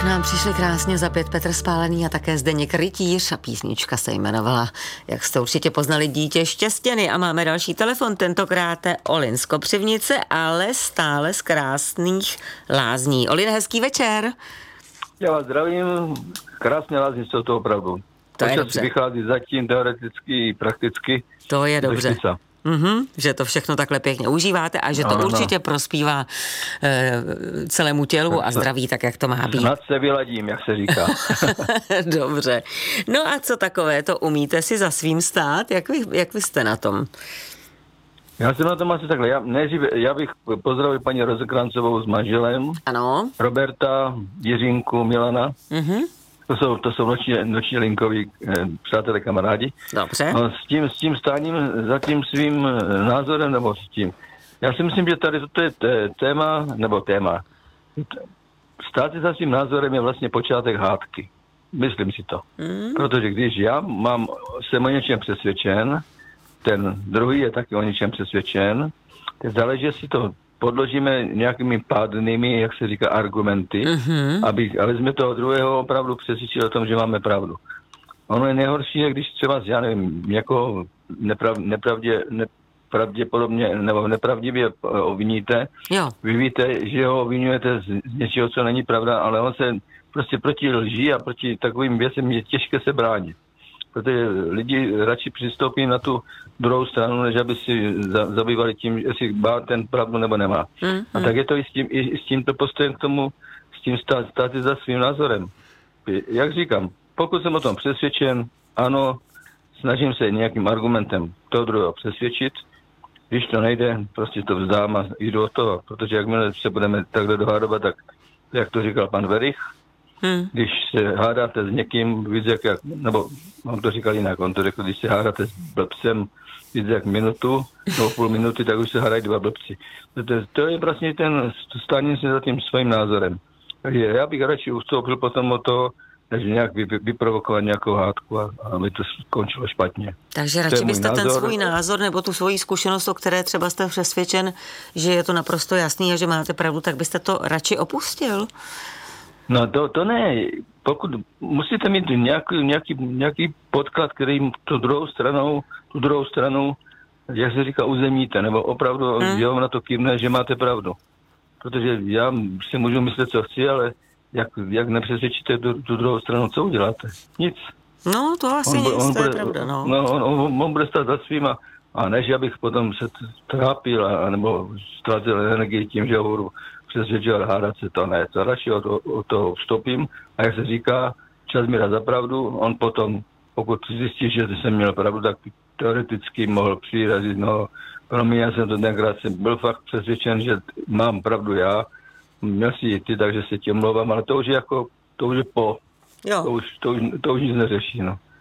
K nám přišli krásně za 5 Petr Spálený a také Zdeněk Rytíř a písnička se jmenovala, jak jste určitě poznali, Dítě štěstěny. A máme další telefon, tentokrát Olin z Kopřivnice, ale stále z krásných Lázní. Olin, hezký večer. Já vás zdravím, krásné Lázně jsou to opravdu. To je dobře. Vychází zatím teoreticky i prakticky. To je dobře. Že to všechno takhle pěkně užíváte a že to určitě prospívá celému tělu a zdraví, tak jak to má být. Snad se vyladím, jak se říká. Dobře. No a co takové, to umíte si za svým stát? Jak vy jste na tom? Já jsem na tom asi takhle. Já bych pozdravil paní Rozekrancovou s manželem. Ano. Roberta, Jiřinku, Milana. To jsou noční linkoví přátelé, kamarádi. Dobře. No, s tím stáním za tím svým názorem, nebo s tím. Já si myslím, že tady toto je téma. Stát si za svým názorem je vlastně počátek hádky. Myslím si to. Protože když jsem o něčem přesvědčen, ten druhý je taky o něčem přesvědčen, tak záleží, jestli to podložíme nějakými pádnými, jak se říká, argumenty, ale jsme toho druhého opravdu přesvědčili o tom, že máme pravdu. Ono je nejhorší, když třeba, já nevím, někoho nepravděpodobně nebo nepravdivě obviníte. Jo. Vy víte, že ho obvinujete z něčeho, co není pravda, ale on se prostě proti lži a proti takovým věcem je těžké se bránit. Protože lidi radši přistoupí na tu druhou stranu, než aby si zabývali tím, jestli má ten pravdu nebo nemá. A tak je to i s tímto postojem k tomu, s tím stát za svým názorem. Jak říkám, pokud jsem o tom přesvědčen, ano, snažím se nějakým argumentem toho druhého přesvědčit. Když to nejde, prostě to vzdám a jdu o to, protože jakmile se budeme takhle dohádovat, tak jak to říkal pan Verich, když se hádáte s někým víc nebo on to říkal jinak, on to řekl, když se hádáte s blbcem víc jak minutu, nebo půl minuty, tak už se hádají dva blbci. To je vlastně ten stání se za tím svým názorem. Takže já bych radši ustoupil potom o to, než nějak vyprovokovat nějakou hádku a aby to skončilo špatně. Takže radši byste ten svůj názor nebo tu svoji zkušenost, o které třeba jste přesvědčen, že je to naprosto jasný a že máte pravdu, tak byste to radši opustil? No to ne. Pokud musíte mít nějaký podklad, který tu druhou stranu, jak se říká, uzemníte, nebo opravdu že vám na to kývne, že máte pravdu. Protože já si můžu myslet, co chci, ale jak nepřesvědčíte tu druhou stranu, co uděláte? Nic. No, to asi nic, to je pravda, no. On bude stát za svým a než abych potom se trápil nebo ztrácel energii tím, že ho budu přesvědčovat, hádat se, to ne. To radši od toho vstupím a jak se říká, čas mi dá za pravdu, on potom, pokud zjistí, že jsem měl pravdu, tak teoreticky mohl přirazit, pro mě já jsem to tenkrát byl fakt přesvědčen, že mám pravdu já, měl si i ty, takže se tě omlouvám, ale to už je po. Jo. To už nic neřeší, no.